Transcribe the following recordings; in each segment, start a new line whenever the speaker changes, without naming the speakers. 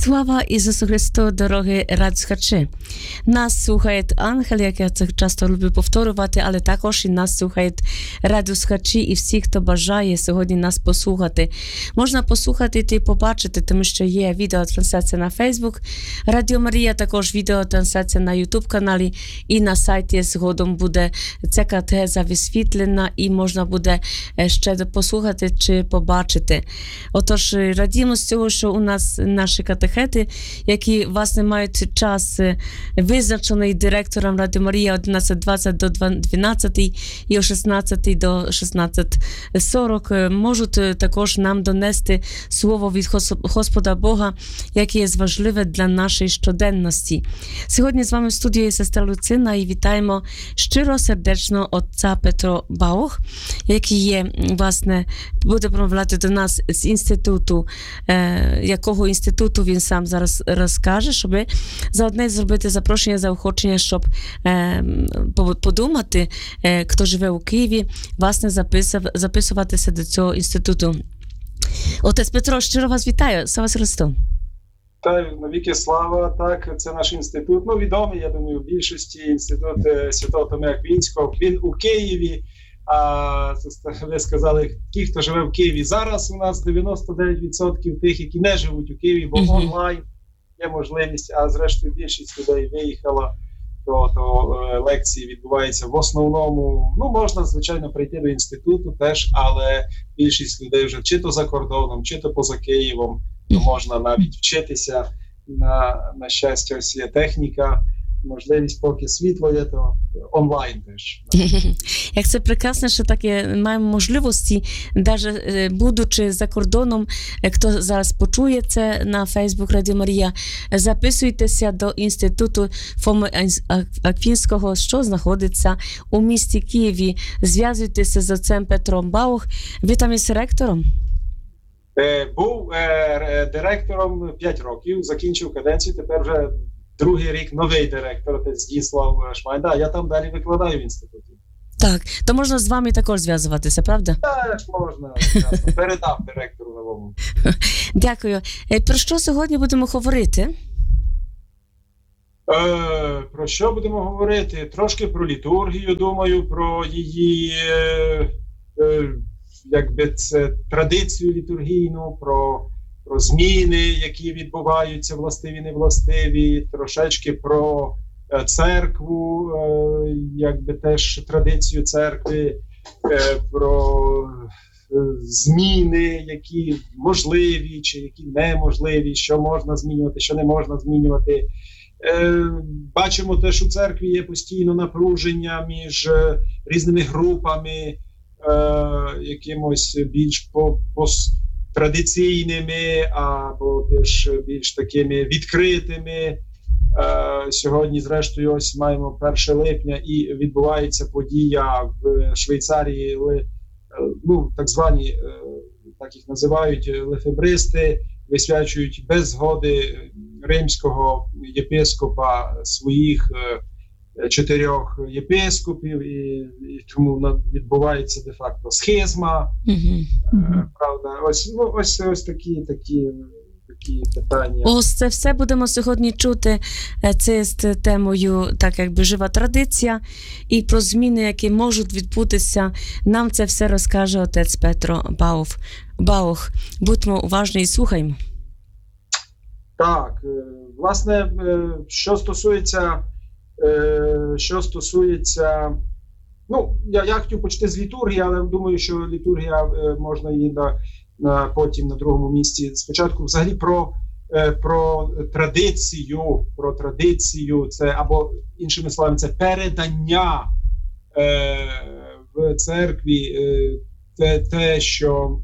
Слава Ісусу Христу, дорогі радіослухачі! Нас слухає ангел, як я це часто люблю повторювати, але також і нас слухають радіослухачі і всі, хто бажає сьогодні нас послухати. Можна послухати і побачити, тому що є відеотрансляція на Facebook, Радіо Марія, також відеотрансляція на YouTube-каналі і на сайті згодом буде ця катехеза висвітлена і можна буде ще послухати чи побачити. Отож, радімо з цього, що у нас наші катехети, які, власне, мають час визначений директором Радіо Марія 11:20 до 12 і о 16 до 16:40, можуть також нам донести слово від Господа Бога, яке є важливе для нашої щоденності. Сьогодні з вами в студії сестра Люцина і вітаємо щиро, сердечно отця Петро Баух, який є, власне, буде промовляти до нас з інституту, якого інституту він сам зараз розкаже, щоб заодне зробити запрошення, заохочення, щоб подумати, хто живе у Києві, власне, записуватися до цього інституту. Отець Петро, щиро вас вітаю. Слава Христу!
Та навіки слава, так, це наш інститут, відомий, я думаю, в більшості інститут Святого Томея Аквінського, він у Києві, а ви сказали, ті, хто живе в Києві, зараз у нас 99% тих, які не живуть у Києві, бо онлайн є можливість, а зрештою більшість людей виїхала, то лекції відбуваються в основному, можна, звичайно, прийти до інституту теж, але більшість людей вже чи то за кордоном, чи то поза Києвом, то можна навіть вчитися, на щастя, ось є техніка, можливість, поки світло є, то онлайн теж.
Як це прекрасно, що таке маємо можливості, навіть будучи за кордоном, хто зараз почує це на Facebook Радіо Марія, записуйтеся до інституту Фоми Аквінського, що знаходиться у місті Києві. Зв'язуйтеся з отцем Петром Баух. Ви там із ректором?
Був директором 5 років, закінчив каденцію, тепер вже другий рік новий директор, отець Здіслав Шмайда. Я там далі викладаю в інституті.
Так, то можна з вами також зв'язуватися, правда?
Так, можна. Передав директору новому.
Дякую. Про що сьогодні будемо говорити?
Про що будемо говорити? Трошки про літургію, думаю, про її традицію літургійну, про зміни, які відбуваються, властиві, невластиві, трошечки про церкву, теж традицію церкви, про зміни, які можливі, чи які неможливі, що можна змінювати, що не можна змінювати. Бачимо те, що у церкві є постійно напруження між різними групами, якимось більш традиційними або теж більш такими відкритими. Сьогодні, зрештою, ось маємо 1 липня і відбувається подія в Швейцарії, так звані, так їх називають, лефебристи, висвячують без згоди римського єпископа своїх 4 єпископів, і тому відбувається де-факто схизма. Правда, ось такі питання.
Ось це все будемо сьогодні чути. Це з темою, так якби, жива традиція і про зміни, які можуть відбутися. Нам це все розкаже отець Петро Баух. Будьмо уважні і слухаймо.
Так, власне, що стосується, я хотів почати з літургії, але думаю, що літургія можна її потім на другому місці. Спочатку взагалі про традицію, це, або іншими словами, це передання в церкві, те, що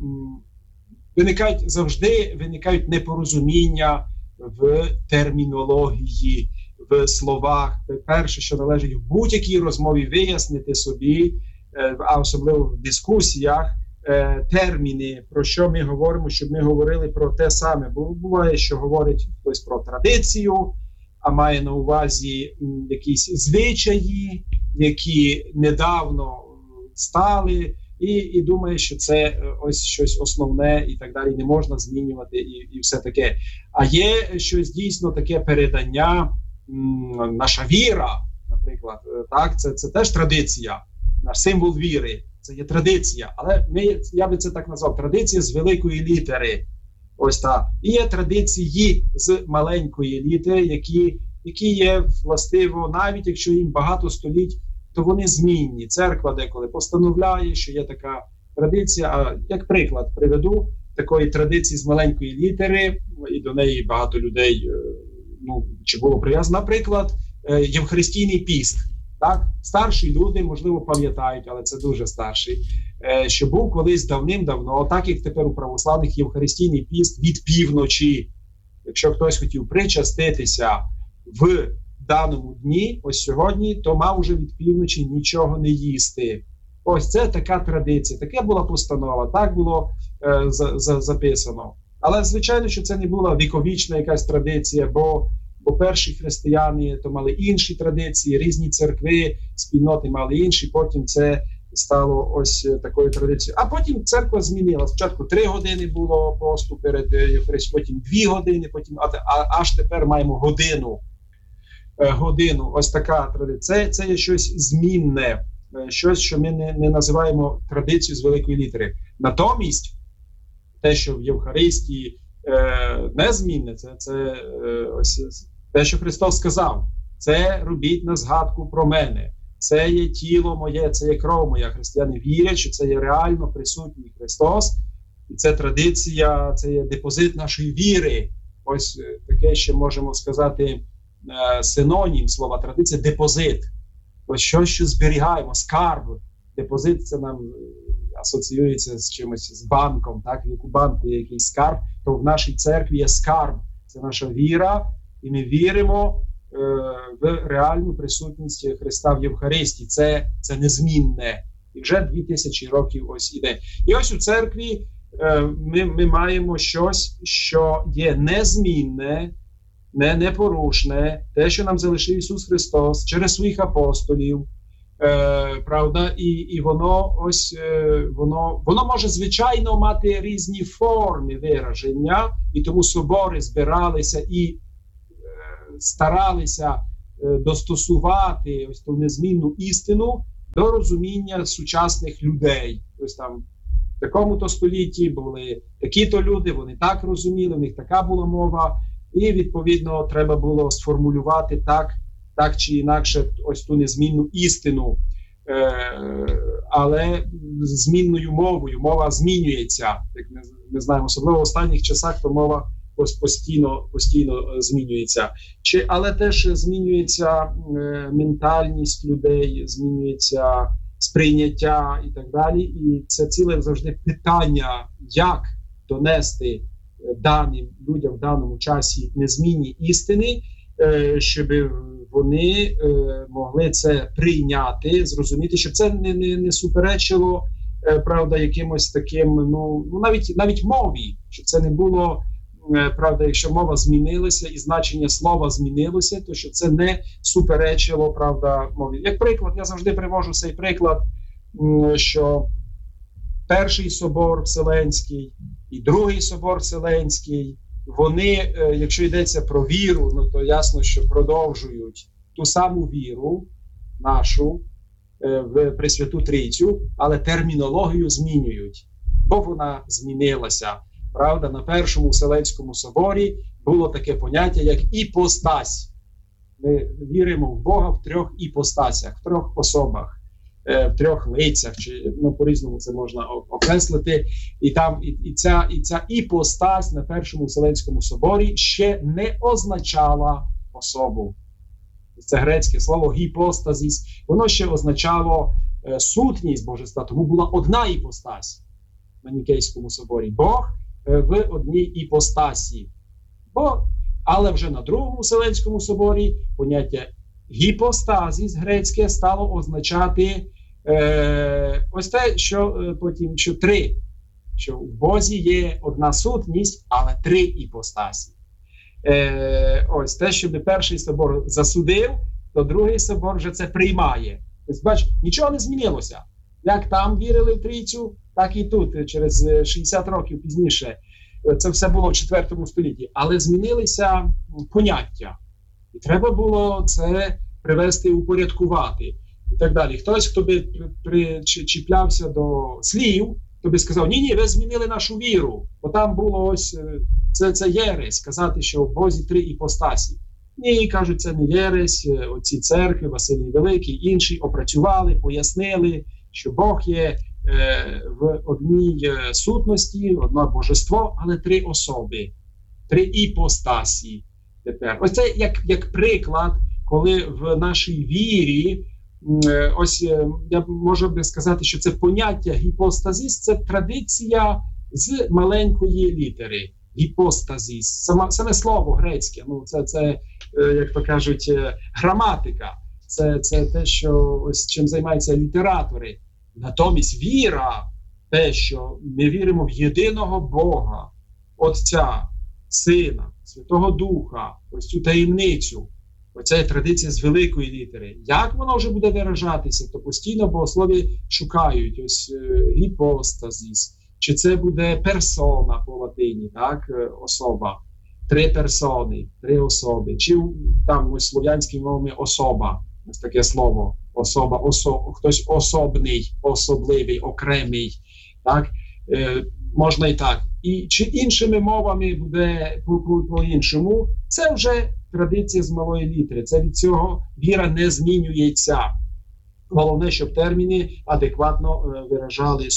завжди виникають непорозуміння в термінології, в словах. Перше, що належить в будь-якій розмові вияснити собі, а особливо в дискусіях, терміни, про що ми говоримо, щоб ми говорили про те саме. Бо буває, що говорить хтось про традицію, а має на увазі якісь звичаї, які недавно стали, і думає, що це ось щось основне і так далі, не можна змінювати і все таке. А є щось дійсно таке передання, наша віра, наприклад, так, це теж традиція, наш символ віри, це є традиція, але я би це так назвав, традиція з великої літери. Ось так. І є традиції з маленької літери, які є властиво, навіть якщо їм багато століть, то вони змінні. Церква деколи постановляє, що є така традиція. А як приклад приведу такої традиції з маленької літери, і до неї багато людей чи було прив'язано, наприклад, Євхаристійний піст. Так? Старші люди, можливо, пам'ятають, але це дуже старші, що був колись давним-давно, так як тепер у православних Євхаристійний піст від півночі. Якщо хтось хотів причаститися в даному дні, ось сьогодні, то мав уже від півночі нічого не їсти. Ось це така традиція, така була постанова, так було записано. Але, звичайно, що це не була віковічна якась традиція, бо перші християни то мали інші традиції, різні церкви, спільноти мали інші, потім це стало ось такою традицією. А потім церква змінила. Спочатку 3 години було посту перед Євхаристією, потім 2 години, потім аж тепер маємо годину. Ось така традиція. Це є щось змінне, щось, що ми не називаємо традицією з великої літери. Натомість, те, що в Євхаристії незмінне, це ось те, що Христос сказав. Це робіть на згадку про мене. Це є тіло моє, це є кров моя. Християни вірять, що це є реально присутній Христос. І це традиція, це є депозит нашої віри. Ось таке ще можемо сказати синонім слова традиція – депозит. Ось щось, що зберігаємо, скарб. Депозит – це нам асоціюється з чимось, з банком. Так? Як у банку є якийсь скарб, то в нашій церкві є скарб. Це наша віра, і ми віримо в реальну присутність Христа в Євхаристії. Це незмінне. І вже 2000 років ось іде. І ось у церкві ми маємо щось, що є незмінне, непорушне, те, що нам залишив Ісус Христос через своїх апостолів. Правда, і воно ось воно може звичайно мати різні форми вираження, і тому собори збиралися і старалися достосувати ось ту незмінну істину до розуміння сучасних людей. Ось там в такому-то столітті були такі-то люди, вони так розуміли, в них така була мова, і відповідно треба було сформулювати так чи інакше ось ту незмінну істину, але змінною мовою. Мова змінюється, як ми знаємо, особливо в останніх часах, то мова ось постійно змінюється. Але теж змінюється ментальність людей, змінюється сприйняття і так далі. І це ціле завжди питання, як донести даним людям в даному часі незмінні істини, щоб вони могли це прийняти, зрозуміти, щоб це не суперечило, правда, якимось таким, навіть мові, щоб це не було, правда, якщо мова змінилася і значення слова змінилося, то що це не суперечило, правда, мові. Як приклад, я завжди привожу цей приклад, що Перший собор Вселенський і Другий собор Вселенський, вони, якщо йдеться про віру, то ясно, що продовжують ту саму віру нашу в Пресвяту Трійцю, але термінологію змінюють, бо вона змінилася. Правда, на Першому Вселенському соборі було таке поняття, як іпостась. Ми віримо в Бога в 3 іпостасях, в 3 особах, в 3 лицях, чи по-різному це можна окреслити. І ця іпостась на Першому Вселенському соборі ще не означала особу. Це грецьке слово гіпостазіс. Воно ще означало сутність божества, тому була одна іпостась на Нікейському соборі. Бог в одній іпостасі. Але вже на Другому Вселенському соборі поняття гіпостазіс грецьке стало означати ось те, що потім, що 3. Що в Бозі є одна сутність, але 3 іпостасі. Ось те, щоб Перший собор засудив, то Другий собор вже це приймає. Тобто, бач, нічого не змінилося. Як там вірили в трійцю, так і тут, через 60 років пізніше. Це все було в 4 столітті. Але змінилися поняття. І треба було це привести, упорядкувати і так далі. Хтось, хто би причіплявся до слів, хто би сказав, ні, ви змінили нашу віру. Бо там було ось, це єресь, сказати, що в Бозі 3 іпостасі. Ні, кажуть, це не єресь, оці церкви, Василій Великий, інші опрацювали, пояснили, що Бог є в одній сутності, одне божество, але 3 особи, 3 іпостасі. Тепер. Ось це як приклад, коли в нашій вірі, ось я можу би сказати, що це поняття гіпостазіс, це традиція з маленької літери. Гіпостазіс. Саме слово грецьке, це як то кажуть, граматика. Це те, що ось чим займаються літератори. Натомість віра, те, що ми віримо в єдиного Бога, Отця, Сина, Святого Духа, ось цю таємницю. Оця є традиція з великої літери. Як воно вже буде виражатися, то постійно богослові шукають ось гіпостазіс. Чи це буде персона по латині, так, особа, 3 персони, 3 особи, чи там ось слов'янськими мовами особа, ось таке слово, особа, хтось особний, особливий, окремий, так, можна і так. І чи іншими мовами буде по-іншому, це вже традиція з малої літери, це від цього віра не змінюється. Головне, щоб терміни адекватно виражали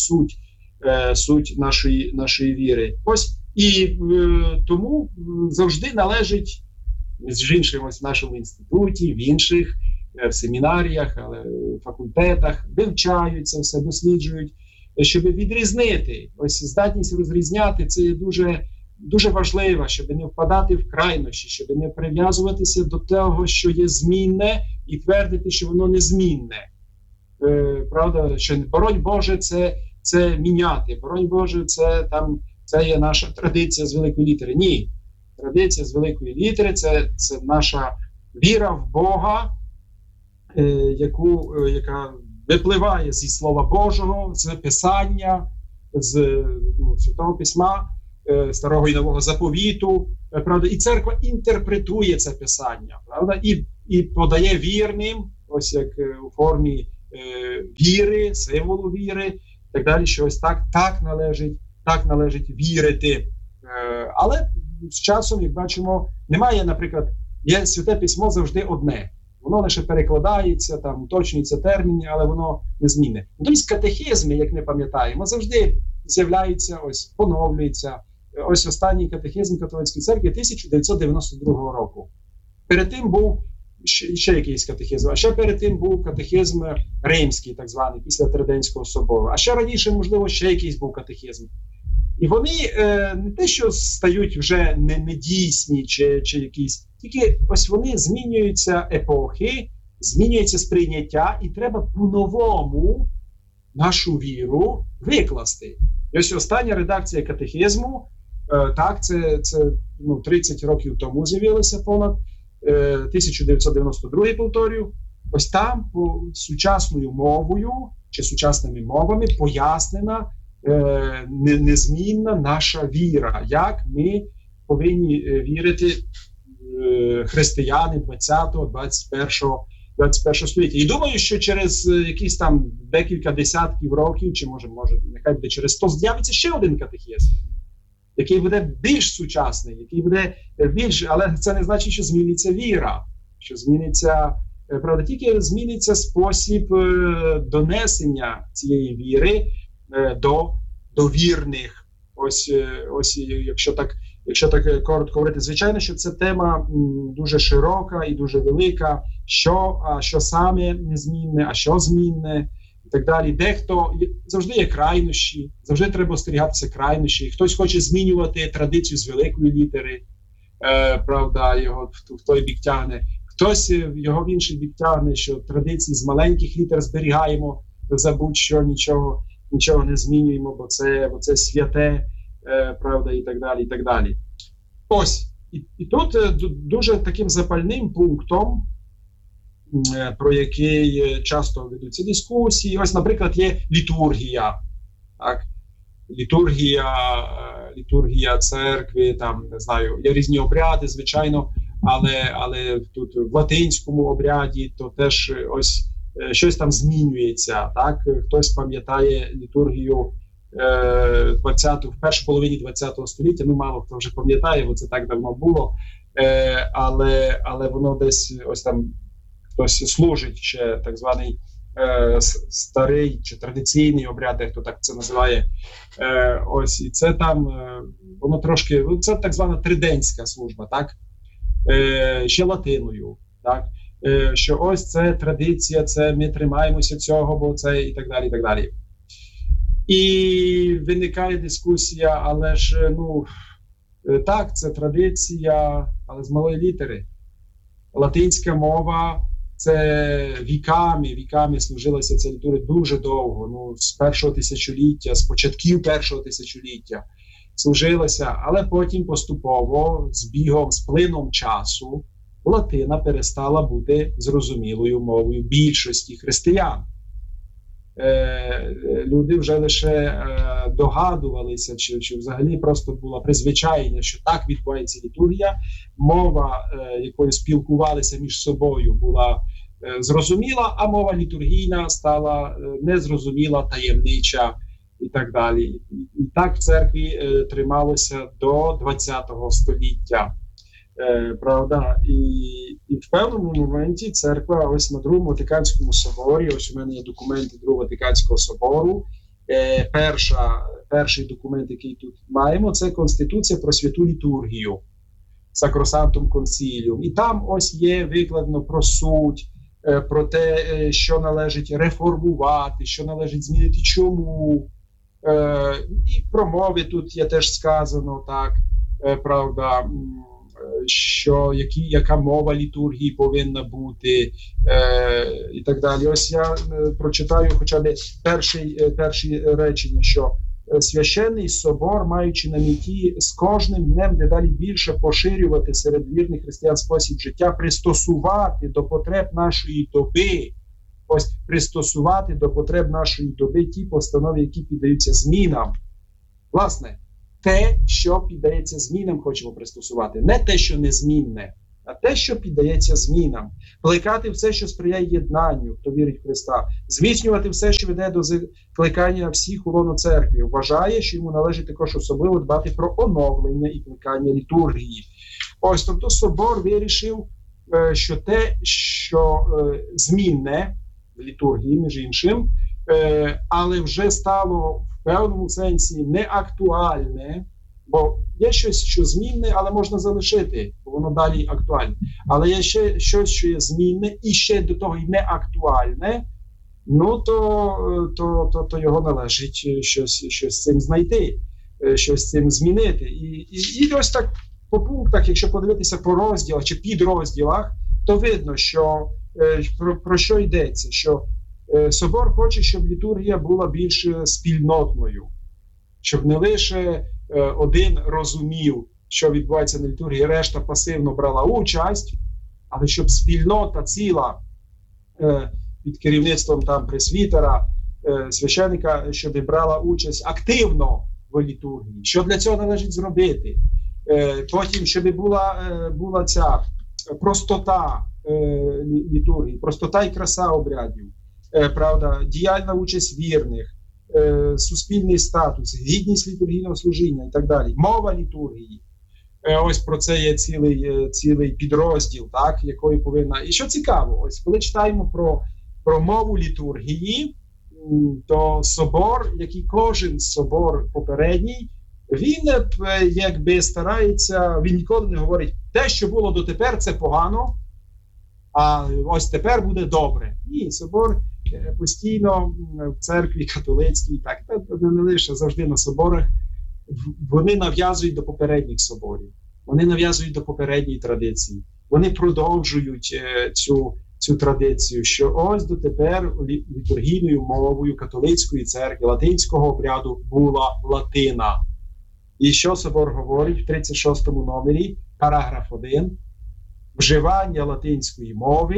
суть нашої віри. Ось і тому завжди належить, між іншим, ось в нашому інституті, в інших, в семінаріях, факультетах, вивчають це все, досліджують, щоб відрізнити. Ось здатність розрізняти, це є дуже, дуже важливо, щоб не впадати в крайнощі, щоб не прив'язуватися до того, що є змінне, і твердити, що воно незмінне. Правда, що боронь Боже, це міняти. Боронь Боже, це є наша традиція з великої літери. Ні. Традиція з великої літери це наша віра в Бога, яка випливає зі Слова Божого, з Писання, з Святого Письма, Старого і Нового Заповіту. Правда, і церква інтерпретує це Писання, правда, і подає вірним, ось як у формі віри, символу віри, і так далі, що ось так належить вірити. Але з часом, як бачимо, немає, наприклад, є Святе Письмо завжди одне. Воно лише перекладається, там уточнюється терміни, але воно не змінне. Тобто катехизми, як ми пам'ятаємо, завжди з'являються, ось поновлюються. Ось останній катехизм католицької церкви 1992 року. Перед тим був ще якийсь катехизм, а ще перед тим був катехизм римський, так званий, після Триденського собору. А ще раніше, можливо, ще якийсь був катехизм. І вони не те, що стають вже недійсні чи якісь, тільки ось вони змінюються епохи, змінюється сприйняття, і треба по-новому нашу віру викласти. І ось остання редакція катехизму, так, це 30 років тому з'явилося понад, 1992, повторюю, ось там сучасною мовою чи сучасними мовами пояснена незмінна наша віра, як ми повинні вірити християни 20-21 століття. І думаю, що через якісь там декілька десятків років, чи може нехай буде через 100, з'явиться ще один катехизм, який буде більш сучасний, який буде більш, але це не значить, що зміниться віра, що зміниться, правда, тільки зміниться спосіб донесення цієї віри до вірних. Ось якщо так коротко говорити, звичайно, що це тема дуже широка і дуже велика, що саме незмінне, а що змінне, і так далі. Дехто, завжди є крайнощі, завжди треба остерігатися крайнощі. Хтось хоче змінювати традицію з великої літери, правда, його в той бік тягне. Хтось його в інший бік тягне, що традиції з маленьких літер зберігаємо, забудь, що нічого не змінюємо, бо це святе, правда, і так далі, і так далі. Ось, і тут дуже таким запальним пунктом про який часто ведуться дискусії. Ось, наприклад, є літургія. Так? Літургія церкви, там, не знаю, є різні обряди, звичайно, але тут в латинському обряді то теж ось щось там змінюється. Так? Хтось пам'ятає літургію в першій половині 20 століття, ну мало хто вже пам'ятає, бо це так давно було, але воно десь ось там хтось служить ще так званий старий чи традиційний обряд, хто так це називає. Ось, і це там, воно трошки, це так звана триденська служба, так? Ще латиною, так? Що ось це традиція, це ми тримаємося цього, бо це і так далі, і так далі. І виникає дискусія, але ж, ну, так, це традиція, але з малої літери. Латинська мова, це віками служилася ця літургія дуже довго, ну, з першого тисячоліття, з початків першого тисячоліття служилася, але потім поступово, з плином часу, латина перестала бути зрозумілою мовою більшості християн. Люди вже лише догадувалися, чи взагалі просто було призвичайне, що так відбувається літургія. Мова, якою спілкувалися між собою, була зрозуміла, а мова літургійна стала незрозуміла, таємнича і так далі. І так в церкві трималося до 20-го століття. Правда, і в певному моменті церква ось на Другому Ватиканському соборі, ось у мене є документи Другого Ватиканського собору, перший документ, який тут маємо, це Конституція про святу літургію, Sacrosanctum Concilium. І там ось є викладено про суть, про те, що належить реформувати, що належить змінити, чому. І про мови тут є теж сказано, так, правда, що яка мова літургії повинна бути, і так далі. Ось я прочитаю хоча б перші речення, що священний собор, маючи на меті з кожним днем дедалі більше поширювати серед вірних християн спосіб життя, пристосувати до потреб нашої доби, ось пристосувати до потреб нашої доби ті постанови, які піддаються змінам. Власне, те, що піддається змінам, хочемо пристосувати. Не те, що незмінне, а те, що піддається змінам. Плекати все, що сприяє єднанню, хто вірить в Христа. Зміцнювати все, що веде до закликання всіх у лоно церкви. Вважає, що йому належить також особливо дбати про оновлення і плекання літургії. Ось, тобто собор вирішив, що те, що змінне в літургії, між іншим, але вже стало в певному сенсі неактуальне, бо є щось, що змінне, але можна залишити, бо воно далі актуальне. Але є ще щось, що є змінне, і ще до того й неактуальне, ну то його належить щось з цим знайти, щось з цим змінити. І ось так по пунктах, якщо подивитися по розділах чи підрозділах, то видно, що про що йдеться, що собор хоче, щоб літургія була більш спільнотною, щоб не лише один розумів, що відбувається на літургії, решта пасивно брала участь, але щоб спільнота ціла під керівництвом там пресвітера, священника, щоб брала участь активно в літургії. Що для цього належить зробити? Потім, щоб була ця простота літургії, простота і краса обрядів, правда, діяльна участь вірних, суспільний статус, гідність літургійного служіння і так далі. Мова літургії. Ось про це є цілий підрозділ, так, якою повинна. І що цікаво, ось коли читаємо про мову літургії, то собор, як і кожен собор попередній, він якби старається, він ніколи не говорить, те, що було дотепер, це погано, а ось тепер буде добре. Ні, собор постійно в церкві католицькій, так, не лише завжди на соборах, вони нав'язують до попередніх соборів, вони нав'язують до попередньої традиції, вони продовжують цю традицію, що ось дотепер літургійною мовою католицької церкви, латинського обряду була латина. І що собор говорить в 36-му номері, параграф 1, вживання латинської мови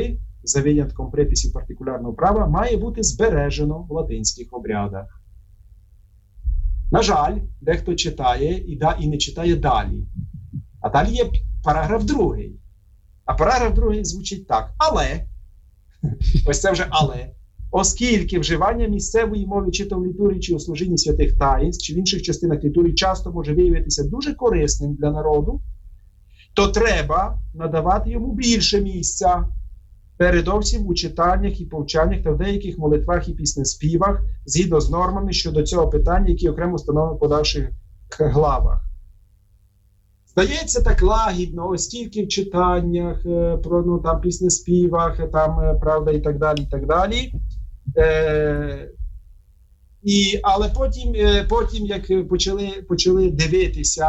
за винятком приписів партикулярного права, має бути збережено в латинських обрядах. На жаль, дехто читає і не читає далі. А далі є параграф 2. А параграф 2 звучить так. Але, ось це вже але, оскільки вживання місцевої мови чи то в літургії, чи у служінні святих таїнств, чи в інших частинах літургії часто може виявитися дуже корисним для народу, то треба надавати йому більше місця, передовсім у читаннях і повчаннях та в деяких молитвах і піснеспівах, згідно з нормами щодо цього питання, які окремо встановлені в подальших главах. Здається, так лагідно, ось тільки в читаннях, про там піснеспівах, там, правда, і так далі, і так далі. Але потім як почали дивитися,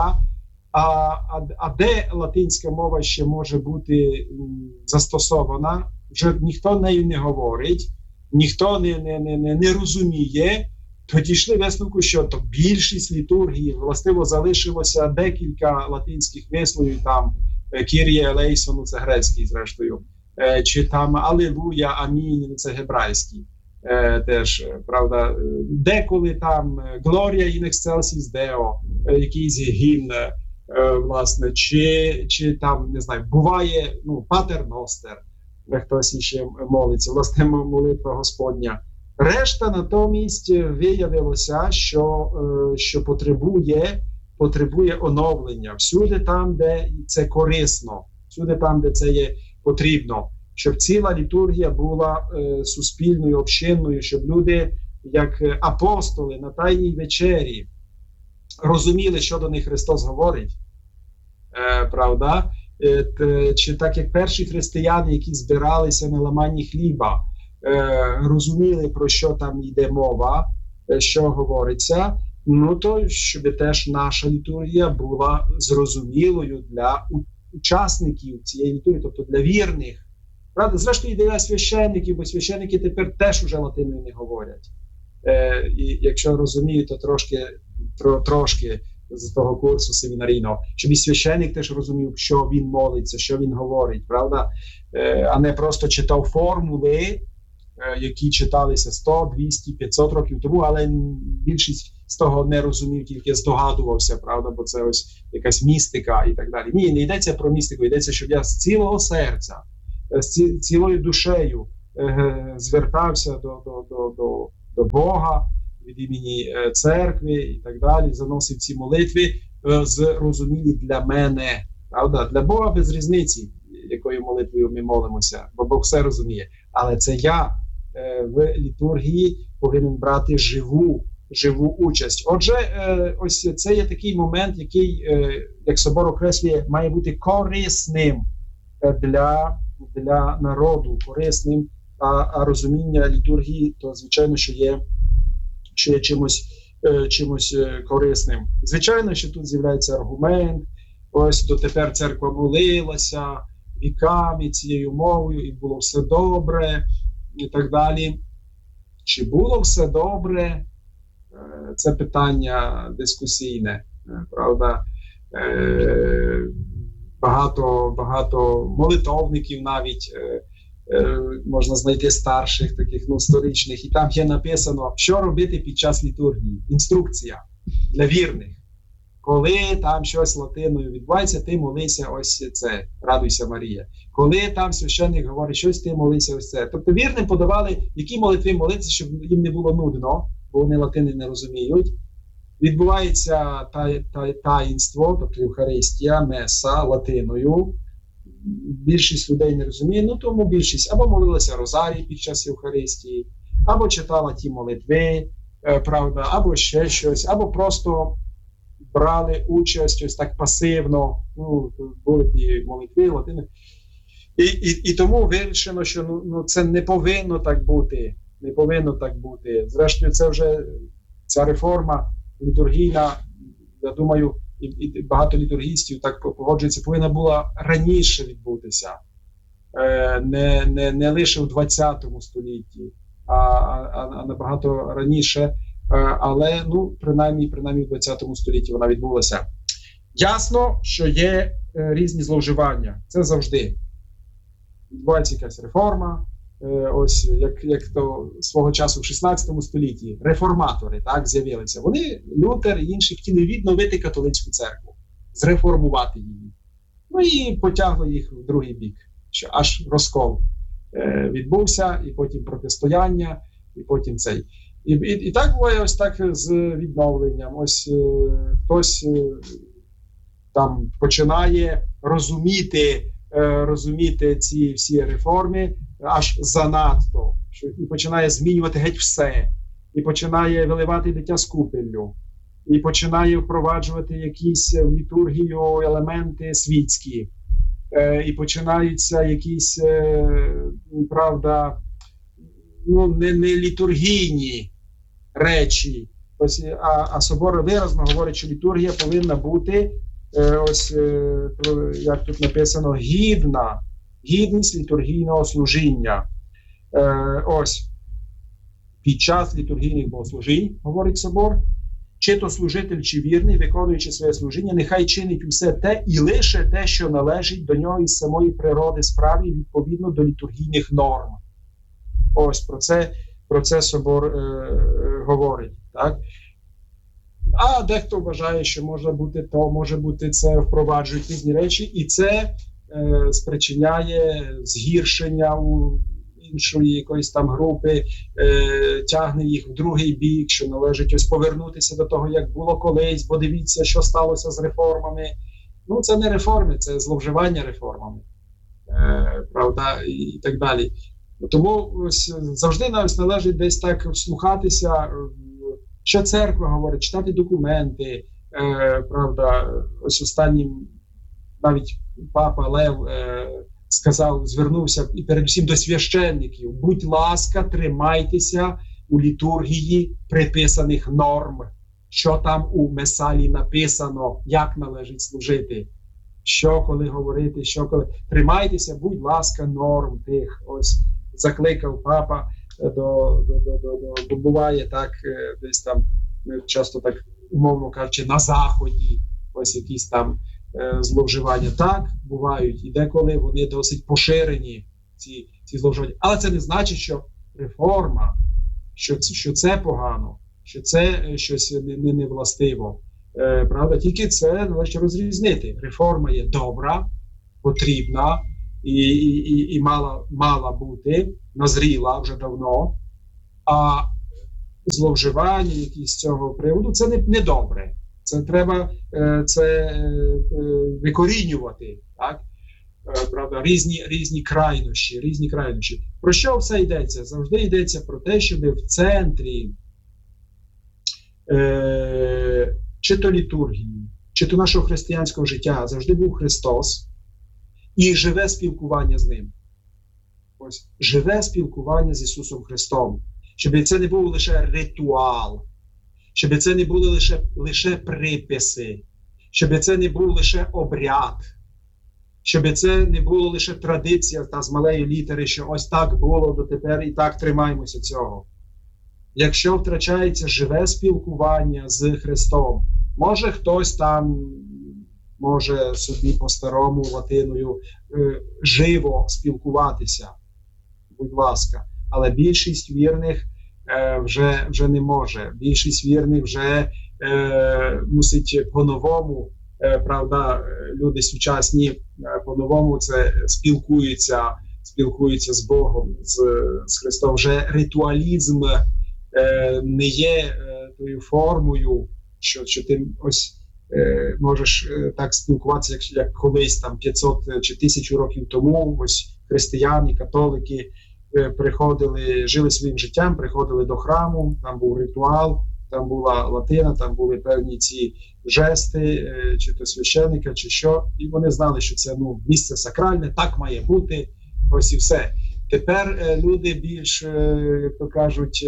а де латинська мова ще може бути застосована, вже ніхто нею не говорить, ніхто не розуміє, то дійшли висновку, що то більшість літургії, властиво залишилося декілька латинських висловів, там Кір'є елейсон, це грецький зрештою, чи там Алілуя, Амінь, це гебрайський. Теж, правда, деколи там Глорія ін ексцелсіс Део, якийсь гімн, власне, чи там, не знаю, буває, Патер Ностер, де хтось ще молиться, власне, молитва Господня. Решта натомість виявилося, що потребує оновлення. Всюди там, де це корисно, всюди там, де це є потрібно. Щоб ціла літургія була суспільною, общинною, щоб люди, як апостоли на Тайній вечері, розуміли, що до них Христос говорить. Правда? Чи так, як перші християни, які збиралися на ламанні хліба, розуміли, про що там йде мова, що говориться, то щоб теж наша літургія була зрозумілою для учасників цієї літургії, тобто для вірних. Правда, зрештою, і для священників, бо священники тепер теж уже латиною не говорять. І якщо розумію, то трошки з того курсу семінарійного, щоб і священник теж розумів, що він молиться, що він говорить, правда? А не просто читав формули, які читалися 100, 200, 500 років тому, але більшість з того не розумів, тільки здогадувався, правда, бо це ось якась містика і так далі. Ні, не йдеться про містику, йдеться, щоб я з цілого серця, з цілою душею звертався до Бога від імені церкви і так далі, заносив ці молитви зрозумілі для мене, правда? Для Бога без різниці, якою молитвою ми молимося, бо Бог все розуміє. Але це я в літургії повинен брати живу участь. Отже, ось це є такий момент, який, як собор окреслює, має бути корисним для народу, корисним, а розуміння літургії, то, звичайно, що є чимось корисним. Звичайно, що тут з'являється аргумент, ось дотепер церква молилася віками цією мовою, і було все добре, і так далі. Чи було все добре? Це питання дискусійне, правда? Багато молитовників навіть можна знайти старших, таких сторічних, і там є написано, що робити під час літургії. Інструкція для вірних. Коли там щось латиною відбувається, ти молися ось це, радуйся, Марія. Коли там священник говорить щось, ти молися ось це. Тобто вірним подавали, які молитви молитися, щоб їм не було нудно, бо вони латини не розуміють. Відбувається таїнство, тобто Євхаристія, меса латиною. Більшість людей не розуміє, тому більшість або молилася розарій під час Євхаристії, або читала ті молитви, правда, або ще щось, або просто брали участь ось так пасивно, були ті молитви латини. І тому вирішено, що це не повинно так бути. Не повинно так бути. Зрештою, це вже ця реформа літургійна, я думаю, і багато літургістів так погоджується, повинна була раніше відбутися. Не лише в 20 столітті, а набагато раніше. Але, принаймні в 20 столітті вона відбулася. Ясно, що є різні зловживання. Це завжди. відбувається якась реформа. Ось як то свого часу в 16 столітті реформатори так з'явилися. Вони, Лютер і інші, хотіли відновити католицьку церкву, зреформувати її. Ну і потягло їх в другий бік, що аж розкол відбувся, і потім протистояння, і потім цей. І так буває ось так з відновленням. Ось хтось там починає розуміти ці всі реформи аж занадто, і починає змінювати геть все, і починає виливати дитя з купеллю, і починає впроваджувати якісь в літургію елементи світські, і починаються якісь, правда, не літургійні речі. Ось, а собор виразно говорить, що літургія повинна бути, ось як тут написано, гідність літургійного служіння. Ось під час літургійних богослужінь, говорить собор, чи то служитель, чи вірний, виконуючи своє служіння, нехай чинить усе те і лише те, що належить до нього із самої природи справи, відповідно до літургійних норм. Ось про це собор говорить. Так? А дехто вважає, що може бути це, впроваджують різні речі, і це спричиняє згіршення у іншої якоїсь там групи, тягне їх в другий бік, що належить ось повернутися до того, як було колись, бо дивіться, що сталося з реформами. Ну, це не реформи, це зловживання реформами, правда, і так далі. Тому ось завжди належить десь так вслухатися, що церква говорить, читати документи, правда, ось останнім навіть папа Лев звернувся і передусім до священників: будь ласка, тримайтеся у літургії приписаних норм, що там у месалі написано, як належить служити, що коли говорити, що коли. Тримайтеся, будь ласка, норм тих. Ось закликав папа до буває так, десь там, часто так, умовно кажучи, на Заході, ось якісь там зловживання. Так, бувають, і деколи вони досить поширені, ці зловживання. Але це не значить, що реформа, що це погано, що це щось невластиво. Правда, тільки це належить розрізнити. Реформа є добра, потрібна і мала бути, назріла вже давно, а зловживання якісь з цього приводу – це не добре. Це треба викорінювати, так? Правда, різні крайнощі. Про що все йдеться? Завжди йдеться про те, щоб в центрі чи то літургії, чи то нашого християнського життя завжди був Христос і живе спілкування з Ним. Ось, живе спілкування з Ісусом Христом. Щоб це не був лише ритуал, щоб це не були лише приписи, щоб це не був лише обряд, щоб це не було лише традиція та з малої літери, що ось так було дотепер і так тримаємося цього. Якщо втрачається живе спілкування з Христом, може хтось там може собі по-старому латиною живо спілкуватися, будь ласка, але більшість вірних вже не може. Більшість вірних вже мусить по-новому, правда, люди сучасні по-новому це спілкуються з Богом, з Христом. Вже ритуалізм не є тою формою, що ти ось можеш так спілкуватися, як колись там 500 чи 1000 років тому. Ось християни, католики приходили, жили своїм життям, приходили до храму, там був ритуал, там була латина, там були певні ці жести, чи то священника, чи що, і вони знали, що це місце сакральне, так має бути, ось і все. Тепер люди більш, як то кажуть,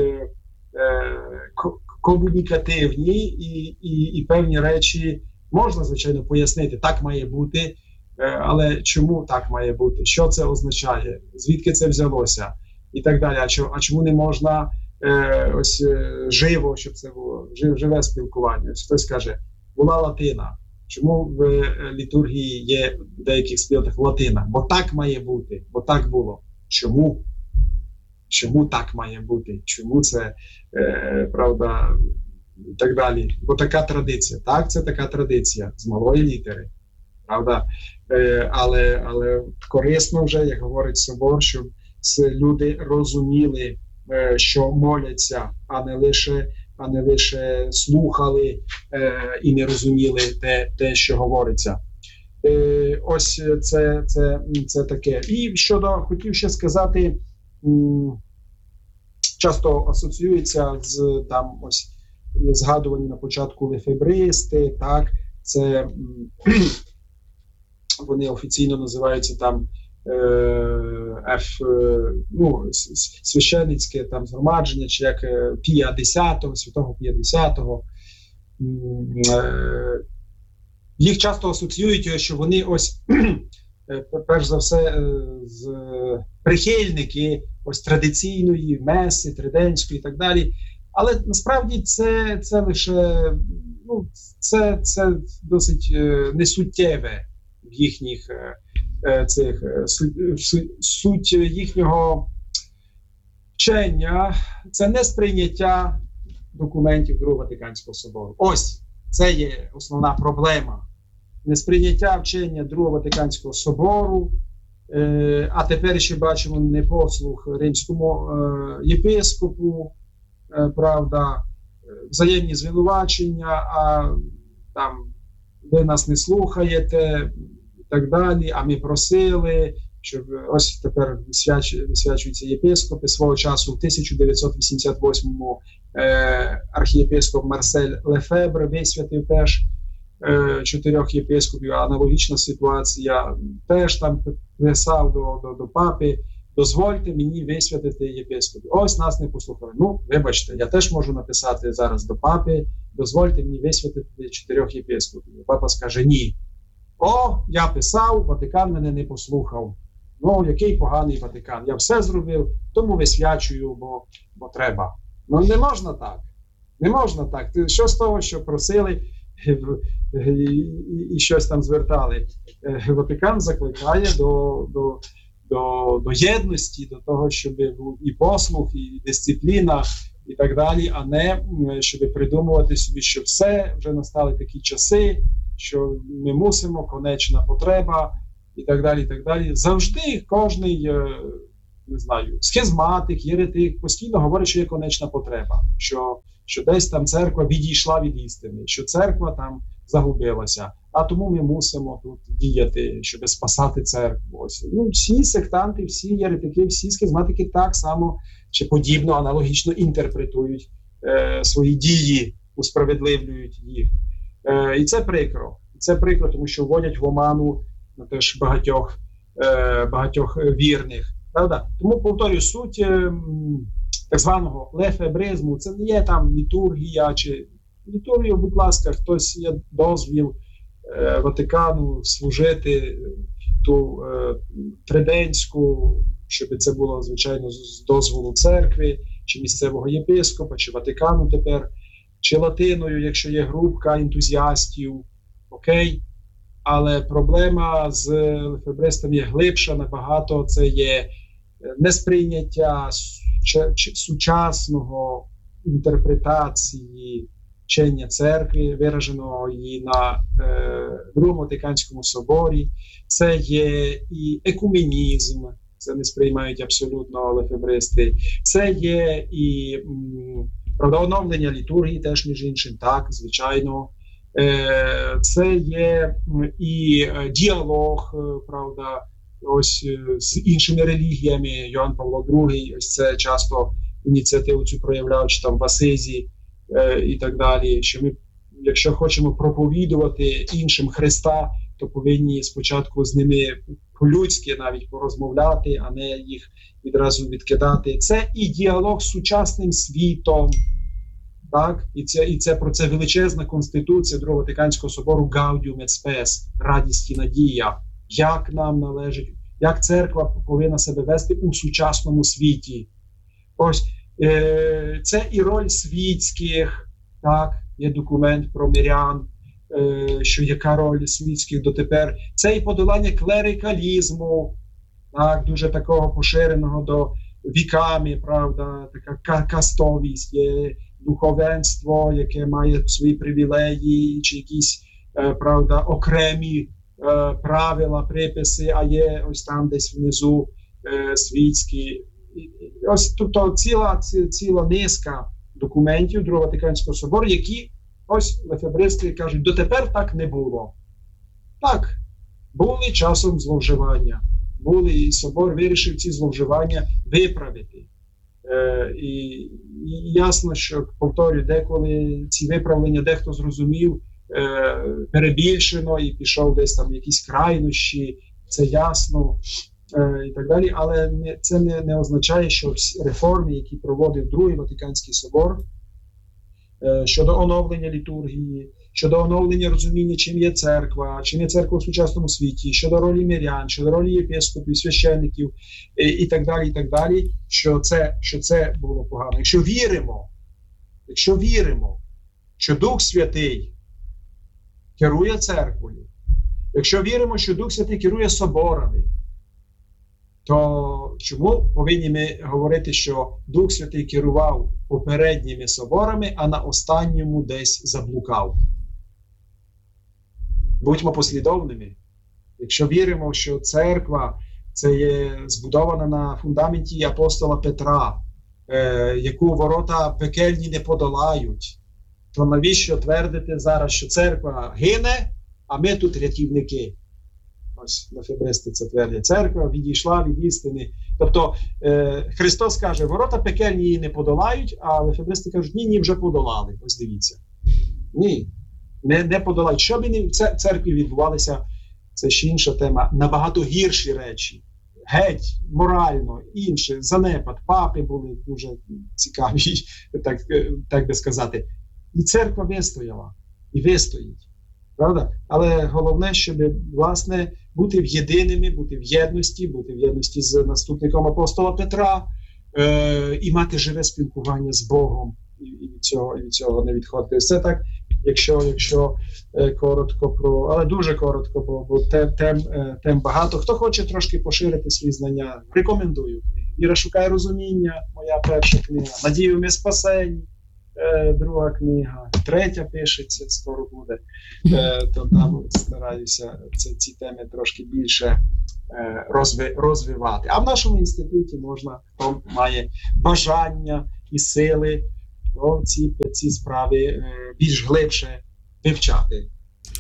комунікативні і певні речі можна, звичайно, пояснити, так має бути, але чому так має бути, що це означає, звідки це взялося і так далі. А чому не можна ось живо, щоб це було живе спілкування? Ось хтось каже, була латина, Чому в літургії є в деяких спільнотах латина? Бо так має бути, бо так було. Чому? Чому так має бути? Чому це, правда, і так далі? Бо така традиція. Так, це така традиція з малої літери, правда? Але корисно вже, як говорить Собор, щоб люди розуміли, що моляться, а не лише слухали і не розуміли те, що говориться. Ось це таке. І хотів ще сказати, часто асоціюється з там ось згадувані на початку лефебристи, так, це вони офіційно називаються там священницьке там згромадження, чи як Пія X, святого Пія X. Їх часто асоціюють, що вони ось, перш за все, прихильники ось традиційної меси, триденської і так далі. Але насправді це лише, це досить несуттєве в їхніх суть їхнього вчення, це не сприйняття документів Другого Ватиканського собору. Ось, це є основна проблема. Несприйняття вчення Другого Ватиканського собору, а тепер ще бачимо непослух римському єпископу, правда, взаємні звинувачення, а там ви нас не слухаєте, і так далі, а ми просили, щоб ось тепер висвячуються єпископи. Свого часу в 1988-му архієпископ Марсель Лефебре висвятив теж 4 єпископів. Аналогічна ситуація, теж там писав до папи: дозвольте мені висвятити єпископів. Ось нас не послухали. Ну, вибачте, я теж можу написати зараз до папи: дозвольте мені висвятити 4 єпископів. Папа скаже: ні. О, я писав, Ватикан мене не послухав. Ну, який поганий Ватикан. Я все зробив, тому висвячую, бо треба. Ну, не можна так. Не можна так. Що з того, що просили і щось там звертали? Ватикан закликає до єдності, до того, щоб був і послух, і дисципліна, і так далі, а не щоб придумувати собі, що все, вже настали такі часи, що ми мусимо, конечна потреба, і так далі, і так далі. Завжди кожний, не знаю, схизматик, єретик постійно говорить, що є конечна потреба, що десь там церква відійшла від істини, що церква там загубилася, а тому ми мусимо тут діяти, щоб спасати церкву. Ось. Ну, всі сектанти, всі єретики, всі схизматики так само чи подібно, аналогічно інтерпретують свої дії, усправедливлюють їх. І це прикро. Це прикро, тому що вводять в оману теж багатьох вірних. Правда? Тому, повторюю, суть так званого лефебризму, це не є там літургія, чи літургію, будь ласка, хтось є дозвіл Ватикану служити ту триденську, щоб це було, звичайно, з дозволу церкви, чи місцевого єпископа, чи Ватикану тепер, чи латиною, якщо є групка ентузіастів, окей? Але проблема з лефебристом є глибша набагато, це є несприйняття сучасного інтерпретації вчення церкви, вираженого її на Другому Ватиканському соборі. Це є і екуменізм, це не сприймають абсолютно лефебристи. Це є і правда, оновлення літургії теж, між іншим, так, звичайно. Це є і діалог, правда, ось з іншими релігіями. Йоанн Павло II, ось це часто ініціативу цю проявляв, чи там в Асизі і так далі. Що ми, якщо хочемо проповідувати іншим Христа, то повинні спочатку з ними по-людськи навіть порозмовляти, а не їх відразу відкидати. Це і діалог з сучасним світом. Так? І це про це величезна конституція Другого Ватиканського собору Gaudium et Spes, радість і надія. Як нам належить, як церква повинна себе вести у сучасному світі. Ось це і роль світських, так? Є документ про мирян, що яка роль світських дотепер. Це і подолання клерикалізму, так, дуже такого поширеного до віками, правда, така кастовість, є духовенство, яке має свої привілеї, чи якісь, правда, окремі правила, приписи, а є ось там десь внизу світські. Ось тобто ціла низка документів Другого Ватиканського собору, які ось лефебристи кажуть, дотепер так не було. Так, були часом зловживання. Були, і собор вирішив ці зловживання виправити. І ясно, що, повторюю, деколи ці виправлення дехто зрозумів перебільшено і пішов десь там в якісь крайнощі, це ясно, і так далі. Але це не означає, що всі реформи, які проводив Другий Ватиканський собор, щодо оновлення літургії, щодо оновлення розуміння, чим є церква в сучасному світі, щодо ролі мирян, щодо ролі єпископів, священників і так далі, що це було погано. Якщо віримо, що Дух Святий керує церквою, якщо віримо, що Дух Святий керує соборами, то чому повинні ми говорити, що Дух Святий керував попередніми соборами, а на останньому десь заблукав? Будьмо послідовними. Якщо віримо, що церква це є збудована на фундаменті апостола Петра, яку ворота пекельні не подолають, то навіщо твердити зараз, що церква гине, а ми тут рятівники? Ось лефебристи це твердять. Церква відійшла від істини. Тобто Христос каже, ворота пекельні її не подолають, а лефебристи кажуть, ні, вже подолали. Ось дивіться. Ні, не подолають. Що б в церкві відбувалося, це ще інша тема, набагато гірші речі. Геть, морально, інше, занепад, папи були дуже цікаві, так би сказати. І церква вистояла, і вистоїть. Правда? Але головне, щоб, власне, бути в єдності з наступником апостола Петра і мати живе спілкування з Богом, і від цього не відходити. Все так, якщо коротко але дуже коротко, бо тем багато. Хто хоче трошки поширити свої знання, рекомендую. «Віра шукає розуміння», моя перша книга, «Надію ми спасені», друга книга, третя пишеться, скоро буде, то там стараюся ці теми трошки більше розвивати. А в нашому інституті можна, хто має бажання і сили, то ці справи більш глибше вивчати.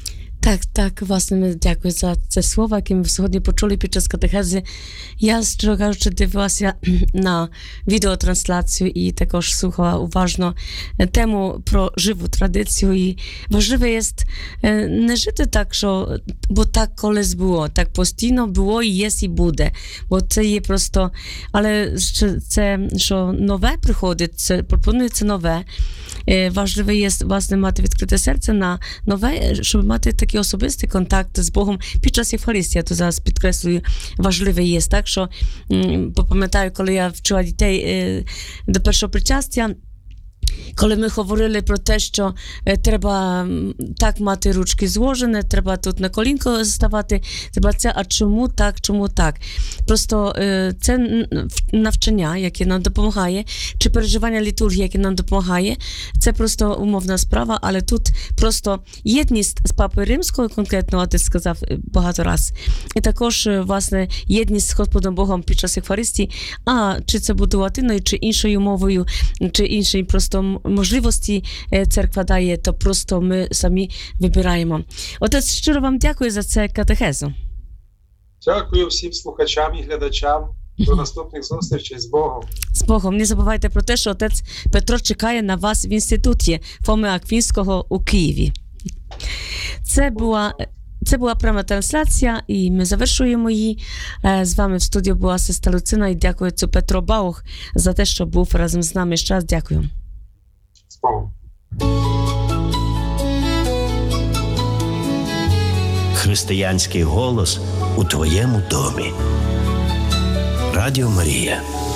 Так, власне, дякую за це слово, яке ми сьогодні почули під час катехези. Я, щиро кажучи, дивилася на відеотрансляцію і також слухала уважно тему про живу традицію. І важливо є не жити так, що, бо так колись було, так постійно було і є, і буде. Бо це є просто, але це, що нове приходить, це пропонується нове. Важливо є, власне, мати відкрите серце на нове, щоб мати такий особистий контакт з Богом під час Євхаристії. Я то зараз підкреслюю, важливо є. Так, що пам'ятаю, коли я вчила дітей до першого причастя, коли ми говорили про те, що треба так мати ручки зложені, треба тут на колінко ставати, треба це, а чому так? Просто це навчання, яке нам допомагає, чи переживання літургії, яке нам допомагає, це просто умовна справа, але тут просто єдність з Папою Римською, конкретно отець сказав багато раз, і також, власне, єдність з Господом Богом під час Євхаристії, чи це буде латиною, чи іншою мовою, чи іншою просто можливості церква дає, то просто ми самі вибираємо. Отець, щиро вам дякую за це катехезу.
Дякую всім слухачам і глядачам. До наступних зустрічей з Богом.
З Богом. Не забувайте про те, що отець Петро чекає на вас в інституті Фоми Аквінського у Києві. Це була пряма трансляція, і ми завершуємо її. З вами в студії була сестра Люцина, і дякую отцю Петро Баух за те, що був разом з нами. Ще раз дякую.
З Богом.
Християнський голос у твоєму домі. Радіо Марія.